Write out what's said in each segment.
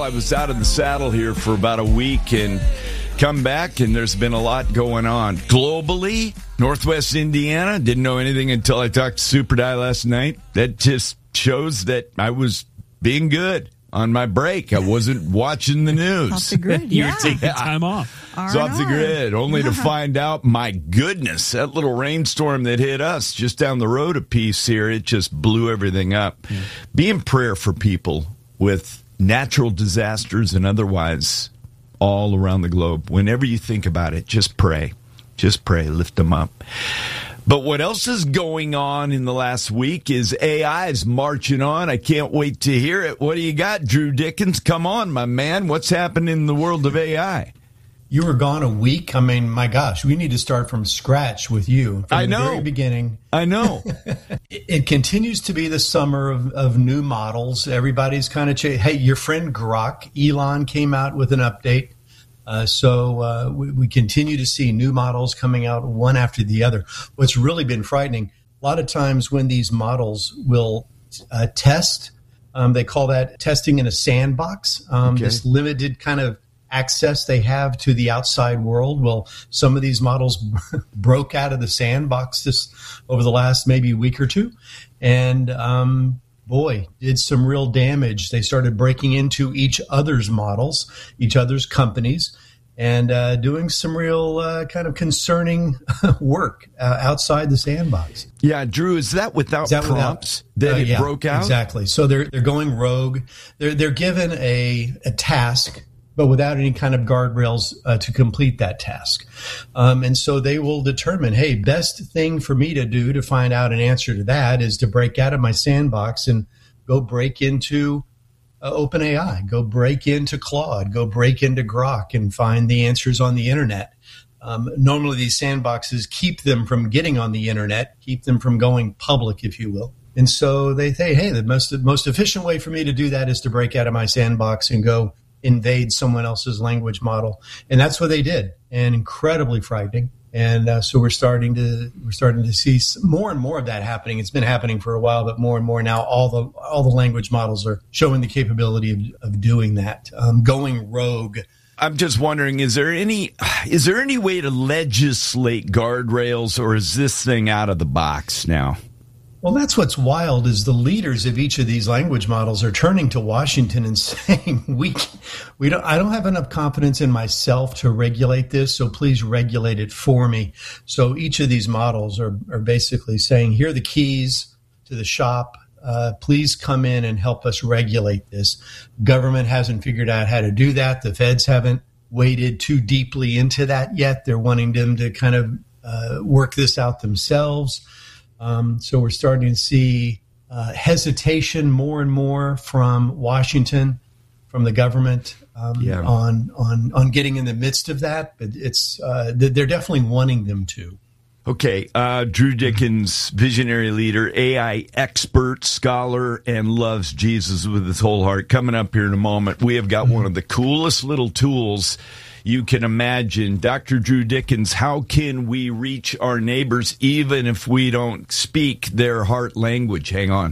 I was out of the saddle here for about a week and come back, and there's been a lot going on. Globally, Northwest Indiana, didn't know anything until I talked to Super Die last night. That just shows that I was being good on my break. I wasn't watching the news. Off the grid, You're taking time off. It's off the grid, only to find out, my goodness, that little rainstorm that hit us just down the road a piece here, it just blew everything up. Be in prayer for people with natural disasters and otherwise all around the globe. Whenever you think about it, just pray. Just pray. Lift them up. But what else is going on in the last week is AI is marching on. I can't wait to hear it. What do you got, Drew Dickens? Come on, my man. What's happening in the world of AI? You were gone a week. I mean, my gosh, we need to start from scratch with you. From I know. The very beginning. I know. It continues to be the summer of new models. Everybody's kind of hey, your friend Grok, Elon came out with an update. So we continue to see new models coming out one after the other. What's really been frightening, a lot of times when these models will test, they call that testing in a sandbox, this limited kind of access they have to the outside world. Well, some of these models broke out of the sandbox just over the last maybe week or two. And boy, did some real damage. They started breaking into each other's models, each other's companies, and doing some real kind of concerning work outside the sandbox. Yeah, Drew, is that without prompts that it broke out? Exactly. So they're going rogue. They're given a task, but without any kind of guardrails to complete that task. And so they will determine, hey, best thing for me to do to find out an answer to that is to break out of my sandbox and go break into OpenAI, go break into Claude, go break into Grok and find the answers on the internet. Normally these sandboxes keep them from getting on the internet, keep them from going public, if you will. And so they say, hey, the most efficient way for me to do that is to break out of my sandbox and go invade someone else's language model. And that's what they did, and incredibly frightening. And so we're starting to see more and more of that happening. It's been happening for a while, but more and more now, all the language models are showing the capability of doing that, going rogue. I'm just wondering, is there any way to legislate guardrails, or is this thing out of the box now? Well, that's what's wild is the leaders of each of these language models are turning to Washington and saying, I don't have enough confidence in myself to regulate this, so please regulate it for me. So each of these models are basically saying, here are the keys to the shop. Please come in and help us regulate this. Government hasn't figured out how to do that. The feds haven't waded too deeply into that yet. They're wanting them to kind of work this out themselves. So we're starting to see hesitation more and more from Washington, from the government, on getting in the midst of that. But it's they're definitely wanting them to. Okay, Drew Dickens, visionary leader, AI expert, scholar, and loves Jesus with his whole heart. Coming up here in a moment, we have got one of the coolest little tools you can imagine. Dr. Drew Dickens, how can we reach our neighbors even if we don't speak their heart language? Hang on.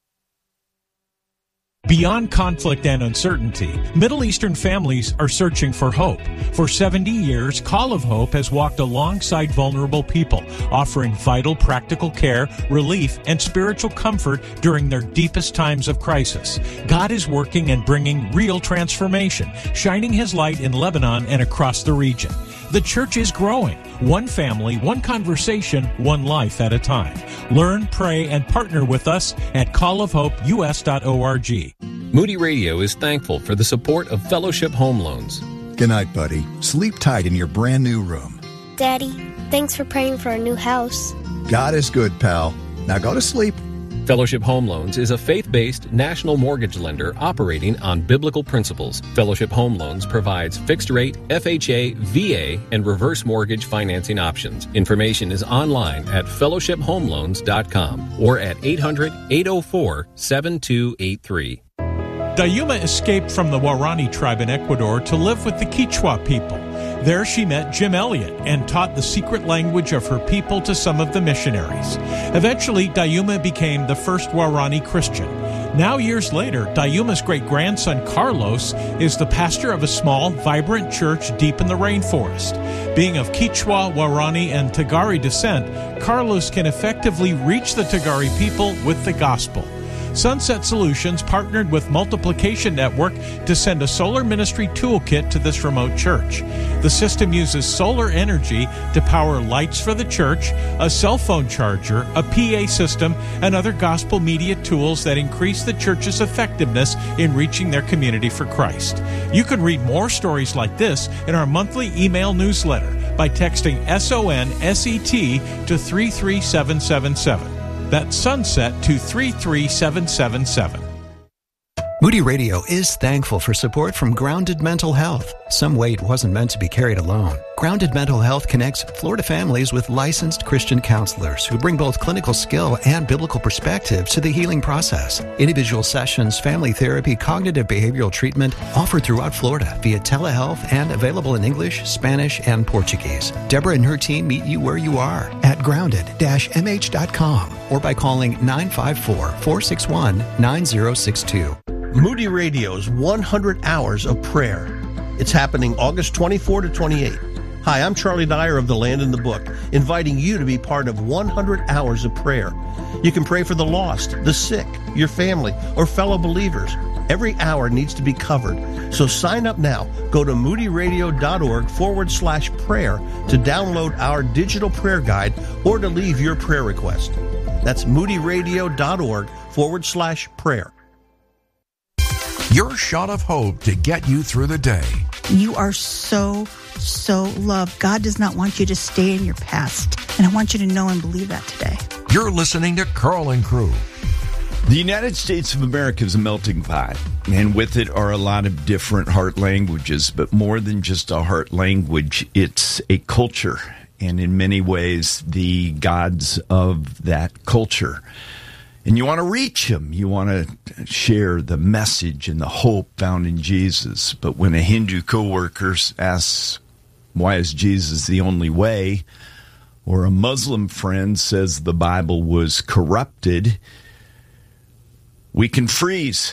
Beyond conflict and uncertainty, Middle Eastern families are searching for hope. For 70 years, Call of Hope has walked alongside vulnerable people, offering vital practical care, relief, and spiritual comfort during their deepest times of crisis. God is working and bringing real transformation, shining His light in Lebanon and across the region. The church is growing, one family, one conversation, one life at a time. Learn, pray, and partner with us at callofhopeus.org. Moody Radio is thankful for the support of Fellowship Home Loans. Good night, buddy. Sleep tight in your brand new room. Daddy, thanks for praying for our new house. God is good, pal. Now go to sleep. Fellowship Home Loans is a faith-based national mortgage lender operating on biblical principles. Fellowship Home Loans provides fixed-rate, FHA, VA, and reverse mortgage financing options. Information is online at fellowshiphomeloans.com or at 800-804-7283. Dayuma escaped from the Waorani tribe in Ecuador to live with the Quechua people. There she met Jim Elliot and taught the secret language of her people to some of the missionaries. Eventually, Dayuma became the first Waorani Christian. Now, years later, Dayuma's great-grandson, Carlos, is the pastor of a small, vibrant church deep in the rainforest. Being of Quechua, Waorani, and Tagari descent, Carlos can effectively reach the Tagari people with the gospel. Sunset Solutions partnered with Multiplication Network to send a solar ministry toolkit to this remote church. The system uses solar energy to power lights for the church, a cell phone charger, a PA system, and other gospel media tools that increase the church's effectiveness in reaching their community for Christ. You can read more stories like this in our monthly email newsletter by texting SONSET to 33777. That's Sunset to 33777. Moody Radio is thankful for support from Grounded Mental Health. Some weight wasn't meant to be carried alone. Grounded Mental Health connects Florida families with licensed Christian counselors who bring both clinical skill and biblical perspective to the healing process. Individual sessions, family therapy, cognitive behavioral treatment offered throughout Florida via telehealth and available in English, Spanish, and Portuguese. Deborah and her team meet you where you are at grounded-mh.com or by calling 954-461-9062. Moody Radio's 100 Hours of Prayer. It's happening August 24 to 28. Hi, I'm Charlie Dyer of The Land and the Book, inviting you to be part of 100 Hours of Prayer. You can pray for the lost, the sick, your family, or fellow believers. Every hour needs to be covered. So sign up now. Go to moodyradio.org/prayer to download our digital prayer guide or to leave your prayer request. That's moodyradio.org/prayer. Your shot of hope to get you through the day. You are so loved. God does not want you to stay in your past. And I want you to know and believe that today. You're listening to Carl and Crew. The United States of America is a melting pot, and with it are a lot of different heart languages, but more than just a heart language, it's a culture, and in many ways, the gods of that culture. And you want to reach them. You want to share the message and the hope found in Jesus. But when a Hindu coworker asks, why is Jesus the only way? Or a Muslim friend says the Bible was corrupted, we can freeze.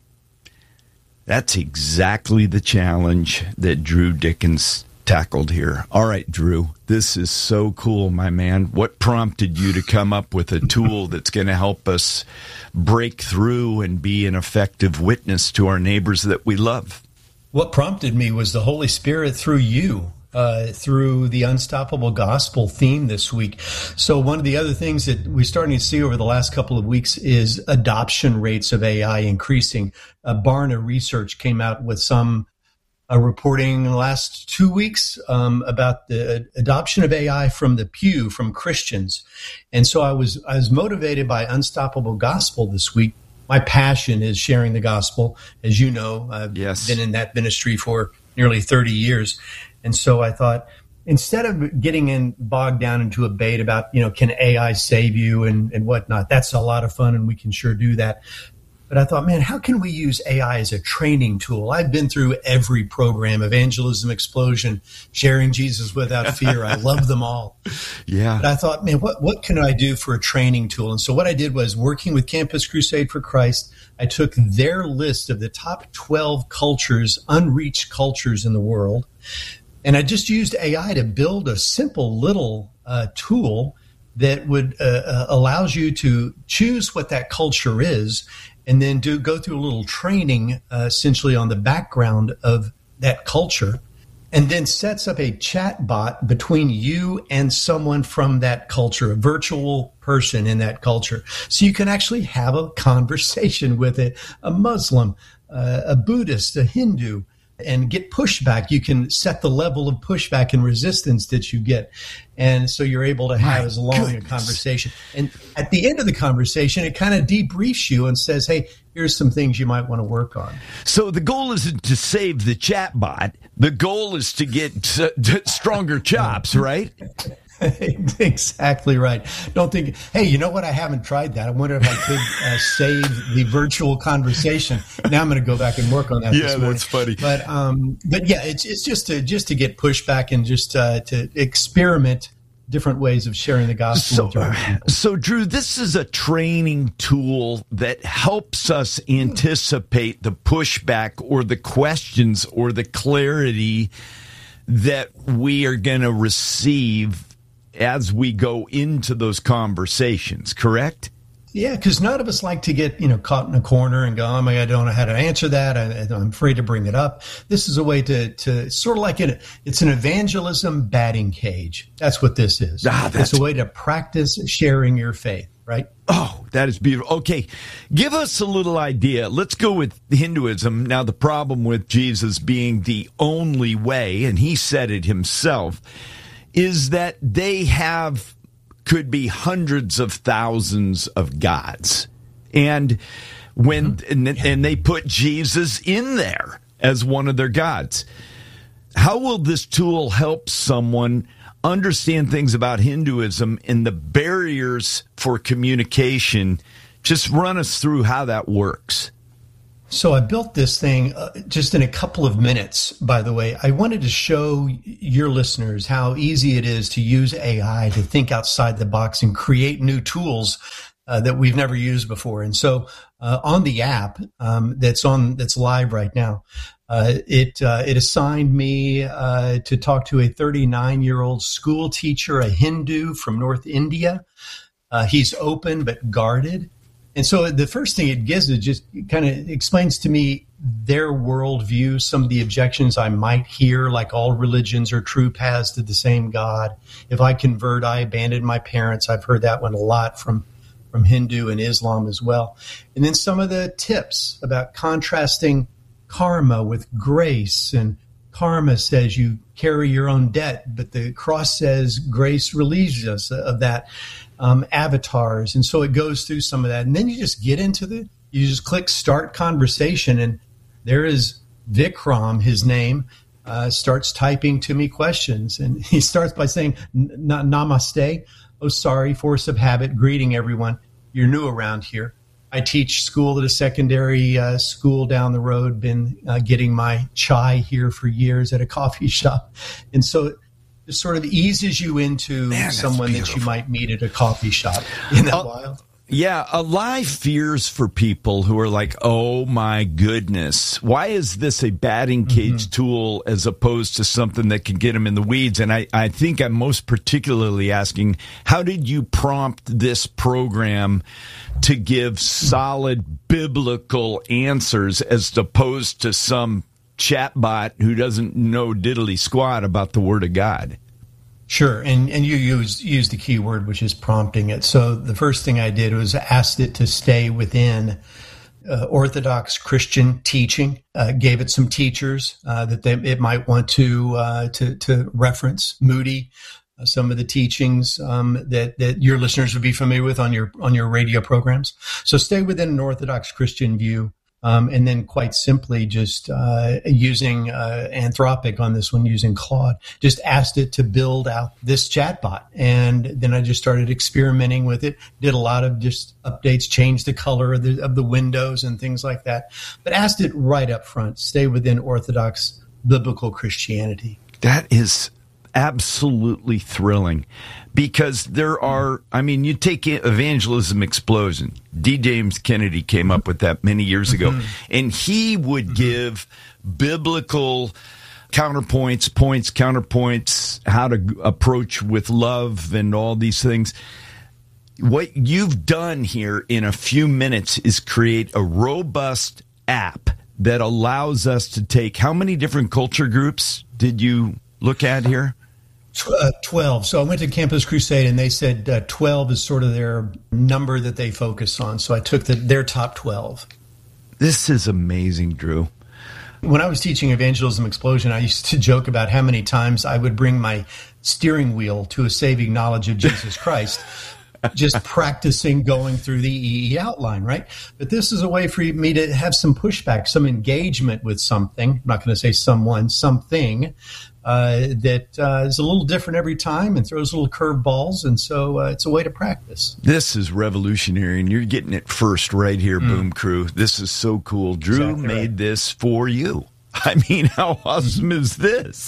That's exactly the challenge that Drew Dickens tackled here. All right, Drew, this is so cool, my man. What prompted you to come up with a tool that's going to help us break through and be an effective witness to our neighbors that we love? What prompted me was the Holy Spirit through you, through the Unstoppable Gospel theme this week. So one of the other things that we're starting to see over the last couple of weeks is adoption rates of AI increasing. Barna Research came out with some reporting in the last 2 weeks about the adoption of AI from the pew, from Christians. And so I was motivated by Unstoppable Gospel this week. My passion is sharing the gospel. As you know, I've been in that ministry for nearly 30 years. And so I thought, instead of getting bogged down into a debate about, can AI save you and whatnot, that's a lot of fun and we can sure do that. But I thought, man, how can we use AI as a training tool? I've been through every program, Evangelism Explosion, Sharing Jesus Without Fear. I love them all. Yeah. But I thought, man, what can I do for a training tool? And so what I did was, working with Campus Crusade for Christ, I took their list of the top 12 cultures, unreached cultures in the world, and I just used AI to build a simple little tool that would allows you to choose what that culture is, and then go through a little training essentially on the background of that culture, and then sets up a chat bot between you and someone from that culture, a virtual person in that culture. So you can actually have a conversation with a Muslim, a Buddhist, a Hindu, and get pushback. You can set the level of pushback and resistance that you get. And so you're able to have as long a conversation. And at the end of the conversation, it kind of debriefs you and says, hey, here's some things you might want to work on. So the goal isn't to save the chatbot. The goal is to get stronger chops, right? Exactly right. Don't think, hey, you know what? I haven't tried that. I wonder if I could save the virtual conversation. Now I'm going to go back and work on that. Yeah, that's funny. But yeah, it's just to get pushback and just to experiment different ways of sharing the gospel with different people. So, Drew, this is a training tool that helps us anticipate the pushback or the questions or the clarity that we are going to receive as we go into those conversations, correct? Yeah, because none of us like to get, caught in a corner and go, oh my God, I don't know how to answer that. I'm afraid to bring it up. This is a way to sort of like it's an evangelism batting cage. That's what this is. It's a way to practice sharing your faith, right? Oh, that is beautiful. Okay, give us a little idea. Let's go with Hinduism. Now, the problem with Jesus being the only way, and he said it himself, is that they could be hundreds of thousands of gods. And and they put Jesus in there as one of their gods. How will this tool help someone understand things about Hinduism and the barriers for communication? Just run us through how that works. So I built this thing just in a couple of minutes, by the way. I wanted to show your listeners how easy it is to use AI to think outside the box and create new tools that we've never used before. And so on the app that's live right now, it assigned me to talk to a 39-year-old school teacher, a Hindu from North India. He's open but guarded. And so the first thing it gives is just kind of explains to me their worldview, some of the objections I might hear, like all religions are true paths to the same God. If I convert, I abandon my parents. I've heard that one a lot from Hindu and Islam as well. And then some of the tips about contrasting karma with grace. And karma says you carry your own debt, but the cross says grace relieves us of that. Avatars. And so it goes through some of that. And then you just get into you just click start conversation. And there is Vikram, his name, starts typing to me questions. And he starts by saying, namaste. Oh, sorry, force of habit. Greeting everyone. You're new around here. I teach school at a secondary school down the road. Been getting my chai here for years at a coffee shop. And so it sort of eases you into someone that you might meet at a coffee shop. Isn't that wild? Yeah, alive fears for people who are like, oh my goodness, why is this a batting cage tool as opposed to something that can get them in the weeds? And I think I'm most particularly asking, how did you prompt this program to give solid biblical answers as opposed to some chatbot who doesn't know diddly squat about the Word of God? Sure, and you use the key word, which is prompting it. So the first thing I did was asked it to stay within Orthodox Christian teaching. Gave it some teachers that it might want to reference. Moody, some of the teachings that your listeners would be familiar with on your radio programs. So stay within an Orthodox Christian view. And then quite simply just using Anthropic on this one, using Claude, just asked it to build out this chatbot. And then I just started experimenting with it, did a lot of just updates, changed the color of the windows and things like that. But asked it right up front, stay within Orthodox biblical Christianity. That is absolutely thrilling, because you take Evangelism Explosion. D. James Kennedy came up with that many years ago, and he would give biblical counterpoints, how to approach with love and all these things. What you've done here in a few minutes is create a robust app that allows us to take, how many different culture groups did you look at here? 12. So I went to Campus Crusade, and they said 12 is sort of their number that they focus on. So I took their top 12. This is amazing, Drew. When I was teaching Evangelism Explosion, I used to joke about how many times I would bring my steering wheel to a saving knowledge of Jesus Christ, just practicing going through the EE outline, right? But this is a way for me to have some pushback, some engagement with something. I'm not going to say someone, something. That is a little different every time and throws little curve balls. And so it's a way to practice. This is revolutionary, and you're getting it first right here, Boom Crew. This is so cool. Drew made this for you. I mean, how awesome is this?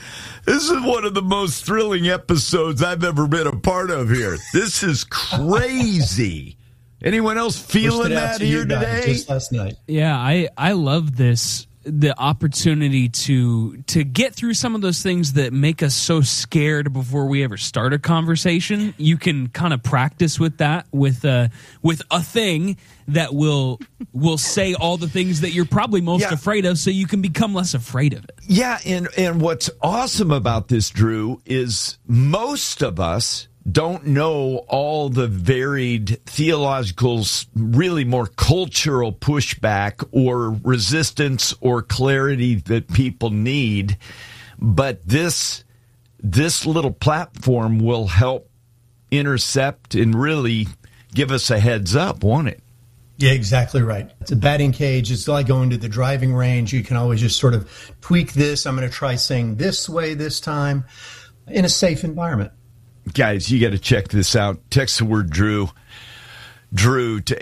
This is one of the most thrilling episodes I've ever been a part of here. This is crazy. Anyone else feeling that here today? Just last night. Yeah, I love this. The opportunity to get through some of those things that make us so scared before we ever start a conversation. You can kind of practice with that with a thing that will say all the things that you're probably most afraid of, so you can become less afraid of it. Yeah, and what's awesome about this, Drew, is most of us don't know all the varied theological, really more cultural pushback or resistance or clarity that people need. But this little platform will help intercept and really give us a heads up, won't it? Yeah, exactly right. It's a batting cage. It's like going to the driving range. You can always just sort of tweak this. I'm going to try saying this way this time in a safe environment. Guys, you got to check this out. Text the word Drew to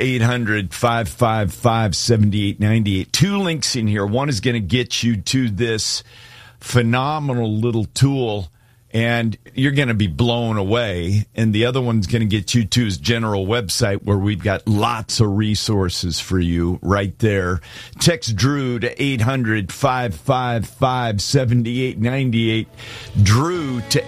800-555-7898. 2 links in here. One is going to get you to this phenomenal little tool, and you're going to be blown away. And the other one's going to get you to his general website, where we've got lots of resources for you right there. Text Drew to 800-555-7898. Drew to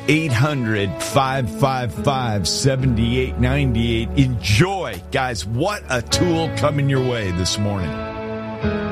800-555-7898. Enjoy, guys. What a tool coming your way this morning.